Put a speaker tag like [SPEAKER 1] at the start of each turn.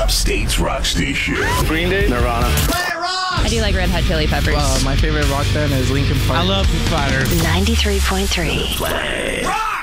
[SPEAKER 1] Upstate's rock station.
[SPEAKER 2] Green Day, Nirvana.
[SPEAKER 3] I do like Red Hot Chili Peppers.
[SPEAKER 4] My favorite rock band is Linkin Park.
[SPEAKER 5] I love Foo Fighters.
[SPEAKER 6] 93.3.
[SPEAKER 1] Play.